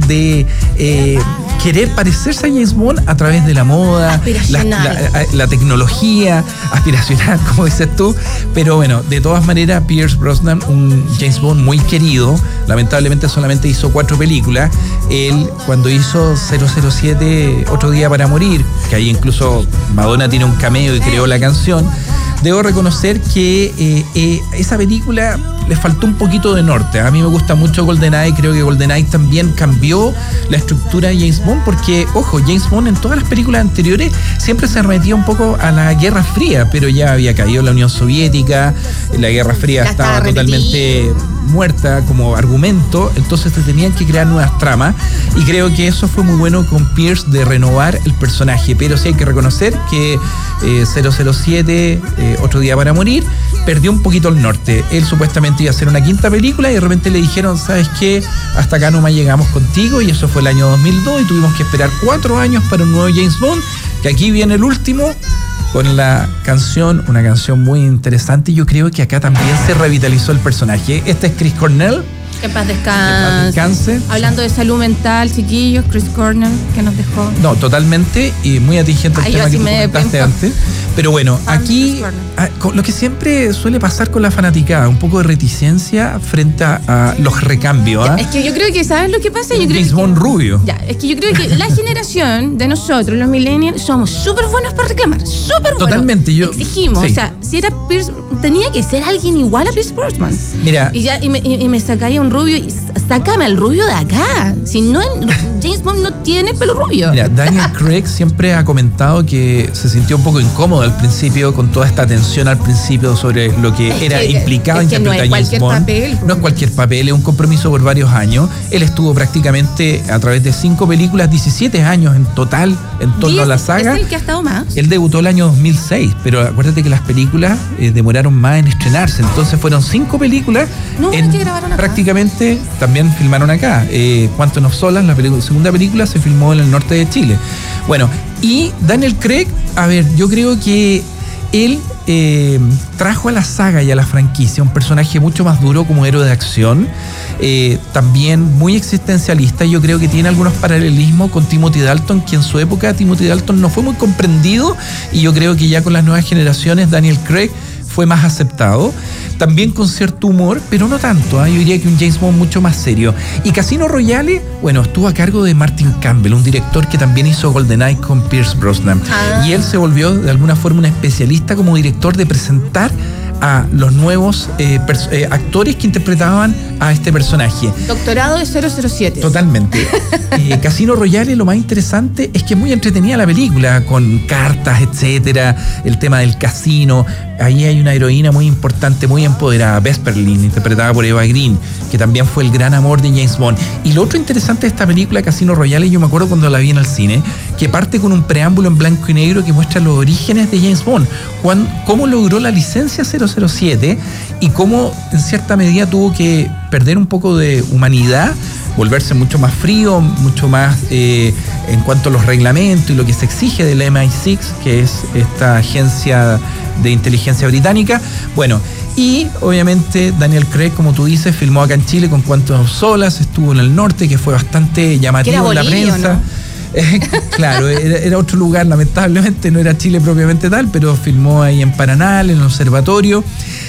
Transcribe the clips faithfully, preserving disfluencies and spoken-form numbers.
de eh, querer parecerse a James Bond a través de la moda, la, la, la tecnología, aspiracional, como dices tú. Pero bueno, de todas maneras, Pierce Brosnan, un James Bond muy querido, lamentablemente solamente hizo cuatro películas. Él, cuando hizo cero cero siete, Otro Día para Morir, que ahí incluso Madonna tiene un cameo y creó la canción, debo reconocer que eh, eh, esa película le faltó un poquito de norte. A mí me gusta mucho GoldenEye, creo que GoldenEye también cambió la estructura de James Bond, porque, ojo, James Bond en todas las películas anteriores siempre se remetía un poco a la Guerra Fría, pero ya había caído la Unión Soviética, la Guerra Fría ya estaba totalmente muerta como argumento, entonces se tenían que crear nuevas tramas, y creo que eso fue muy bueno con Pierce, de renovar el personaje. Pero sí hay que reconocer que eh, cero cero siete, eh, Otro Día para Morir, perdió un poquito el norte. Él supuestamente iba a hacer una quinta película y de repente le dijeron, ¿sabes qué? Hasta acá nomás llegamos contigo, y eso fue el año dos mil dos, y tuvimos que esperar cuatro años para un nuevo James Bond, que aquí viene el último, con la canción, una canción muy interesante. Yo creo que acá también se revitalizó el personaje. Este es Chris Cornell. Que en paz descanse. descanse. Hablando de salud mental, chiquillos, Chris Cornell, que nos dejó. No, totalmente, y muy atingente al tema que tú comentaste antes. Pero bueno, aquí a, lo que siempre suele pasar con la fanaticada, un poco de reticencia frente a, a los recambios. ¿eh? Es que yo creo que, ¿sabes lo que pasa? Yo un creo James Bond que, rubio. Ya, es que yo creo que la generación de nosotros, los millennials, somos súper buenos para reclamar, súper buenos. Totalmente, yo. Exigimos, sí. O sea, si era Pierce, tenía que ser alguien igual a Pierce Brosnan. Mira. Y, ya, y, me, y, y me sacaría un rubio, y sácame al rubio de acá. Si no, James Bond no tiene pelo rubio. Mira, Daniel Craig siempre ha comentado que se sintió un poco incómodo al principio, con toda esta tensión al principio sobre lo que es era que, implicado es que interpretar no a James Bond. Papel, no es cualquier papel, es un compromiso por varios años. Él estuvo prácticamente a través de cinco películas, diecisiete años en total en torno a la saga. Es el que ha estado más. Él debutó el año dos mil seis, pero acuérdate que las películas eh, demoraron más en estrenarse, entonces fueron cinco películas. No, en, que grabaron acá. Prácticamente también filmaron acá. Eh, Quantum of Solace, la película, segunda película, se filmó en el norte de Chile. Bueno, y Daniel Craig, a ver, yo creo que él eh, trajo a la saga y a la franquicia un personaje mucho más duro como héroe de acción, eh, también muy existencialista. Yo creo que tiene algunos paralelismos con Timothy Dalton, que en su época Timothy Dalton no fue muy comprendido, y yo creo que ya con las nuevas generaciones Daniel Craig fue más aceptado, también con cierto humor, pero no tanto, ¿eh? Yo diría que un James Bond mucho más serio. Y Casino Royale, bueno, estuvo a cargo de Martin Campbell, un director que también hizo GoldenEye con Pierce Brosnan. Ah. Y él se volvió de alguna forma un especialista como director de presentar a los nuevos eh, pers- eh, actores que interpretaban a este personaje. Doctorado de cero cero siete. Totalmente. eh, Casino Royale, lo más interesante es que es muy entretenida la película, con cartas, etcétera, el tema del casino. Ahí hay una heroína muy importante, muy empoderada, Vesperlin, interpretada por Eva Green, que también fue el gran amor de James Bond. Y lo otro interesante de esta película, Casino Royale, yo me acuerdo cuando la vi en el cine, que parte con un preámbulo en blanco y negro que muestra los orígenes de James Bond, cuando, cómo logró la licencia cero cero siete y cómo en cierta medida tuvo que perder un poco de humanidad, volverse mucho más frío, mucho más eh, en cuanto a los reglamentos y lo que se exige del M I seis, que es esta agencia de inteligencia británica. Bueno, y obviamente Daniel Craig, como tú dices, filmó acá en Chile con Quantum of Solace, estuvo en el norte, que fue bastante llamativo en la prensa. ¿No? Eh, claro, era, era otro lugar, lamentablemente, no era Chile propiamente tal, pero filmó ahí en Paraná, en el observatorio.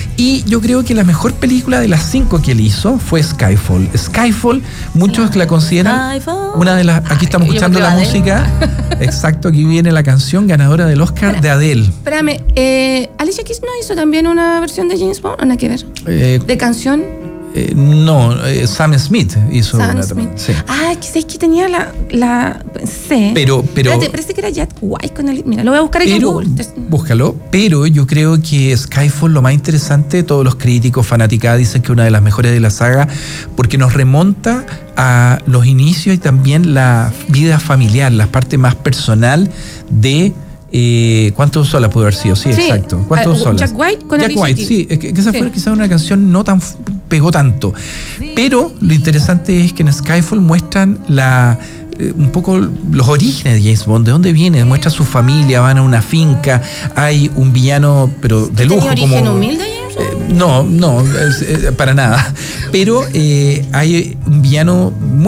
Y yo creo que la mejor película de las cinco que él hizo fue Skyfall. Skyfall, muchos la consideran una de las... Aquí estamos escuchando la música. Exacto, aquí viene la canción ganadora del Oscar Espera, de Adele. Espérame, eh, Alicia Keys no hizo también una versión de James Bond, ¿o nada que ver? Eh, ¿De canción? Eh, no, eh, Sam Smith hizo Sam una Smith. también. Sí. Ah, que que tenía la, la sé. Pero, pero. Espérate, parece que era Jack White con el. Mira, lo voy a buscar aquí en Google. Búscalo. Pero yo creo que Skyfall, lo más interesante, todos los críticos, fanaticadas dicen que es una de las mejores de la saga, porque nos remonta a los inicios y también la vida familiar, la parte más personal de. Eh, ¿Cuántos solas pudo haber sido? Sí, sí, exacto. ¿Cuántos uh, solas? Jack White con Jack White, sí. Es que, que esa sí. fue quizás una canción no tan pegó tanto. Pero lo interesante es que en Skyfall muestran la eh, un poco los orígenes de James Bond, de dónde viene, muestra su familia, van a una finca, hay un villano, pero de lujo. ¿Tenía como origen humilde, James Bond? Eh, no, no, eh, para nada. Pero eh, hay un villano muy